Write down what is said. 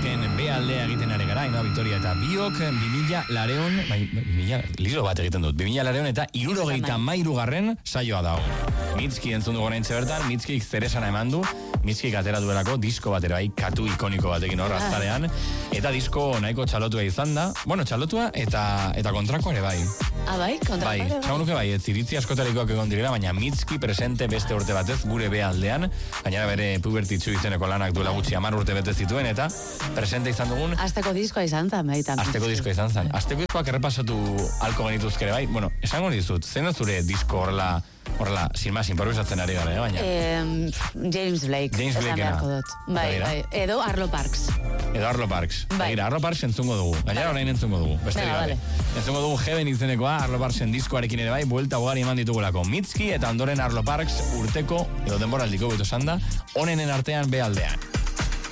Parksen B-aldea egiten ari gara, Ainhoa Victoria eta biok 2000 lilo bat egiten dut, 2000 eta 73. saioa dago. Mitski entzun dugu oraintxe bertan, Mitskik zeresana eman du, Mitskik atera duelako disko batera bai, katu ikoniko batekin hor aztarean, eta disko nahiko txalotua izan da, bueno, txalotua eta kontrako ere bai. Bai, kontrako ere bai. Zagun nuke bai, ez iritzi askotarikoak egon direla, baina Mitski presente beste urte batez gure B-aldean, gainera bere pubertitzu izeneko lanak duela gutxi 10 urte bete zituen, eta presente izan dugun... Azteko diskoa izan zen, bai, tamit. Azteko diskoa izan zen. Azteko diskoak errepasatu alko genituzkere bai, bueno, esango dizut, zein da zure disko horrela, sin más, improvisatzen ari gara, baina... James Blake, esan beharko dut. Bai, edo Arlo Parks. Bai. Arlo Parks entzungo dugu. Gainera orain entzungo dugu. Beste gabe. Entzungo dugu Heaven izenekoa, Arlo Parksen diskoarekin ere bai, buelta ugari eman ditugulako. Mitski eta ondoren Arlo Parks urteko, edo denboraldiko beto sanda, onenen artean B-aldean.